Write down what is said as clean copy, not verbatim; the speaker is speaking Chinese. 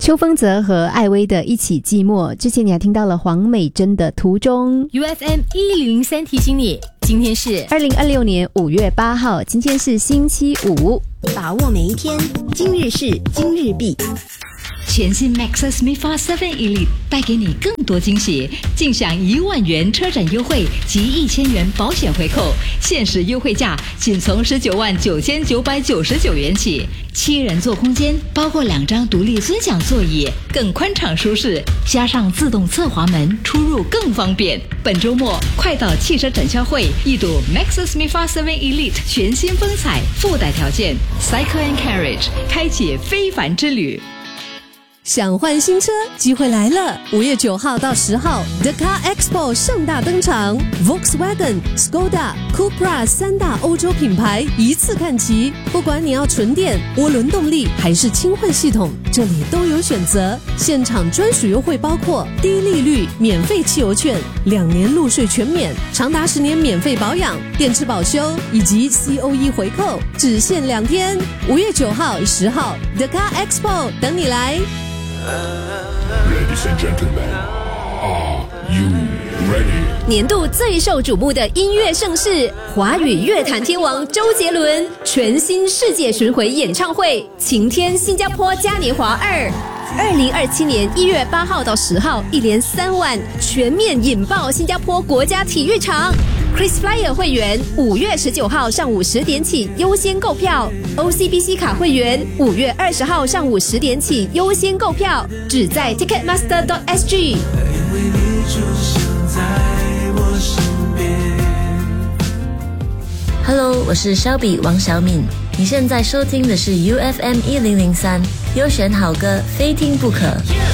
邱锋泽和艾薇的一起寂寞，之前你还听到了黄美珍的途中。 UFM 1003提醒你，今天是 2026年5月8号，今天是星期五， 把握每一天，今日事今日毕。 全新 Maxus MIFA 7 Elite 带给你更多惊喜，尽享1万元车展优惠及1000元保险回扣，限时优惠价仅从199999元起。7人座空间，包括2张独立尊享座椅，更宽敞舒适，加上自动侧滑门，出入更方便。本周末快到汽车展销会一睹 Maxus MIFA 7 Elite 全新风采，附带条件 Cycle and Carriage 开启非凡之旅。 想换新车，机会来了！5月9号到10号 ，The Car Expo 盛大登场 ，Volkswagen、Skoda、Cupra 3大欧洲品牌一次看齐。不管你要纯电、涡轮动力还是轻混系统，这里都有选择。现场专属优惠包括低利率、免费汽油券、2年入税全免、长达10年免费保养、电池保修以及 COE 回扣，只限2天。5月9号、10号 ，The Car Expo 等你来。 Ladies and gentlemen, are you ready? 年度最受瞩目的音乐盛事，华语乐坛天王周杰伦全新世界巡回演唱会《晴天新加坡嘉年华2》，2027年1月8号到10号，一连3晚全面引爆新加坡国家体育场。KrisFlyer 会员5月19号上午10点起优先购票， OCBC 卡会员5月20号上午10点起优先购票，只在 Ticketmaster.sg。 Hello， 我是 Shelby 王小敏，你现在收听的是 UFM 1003，优选好歌，非听不可。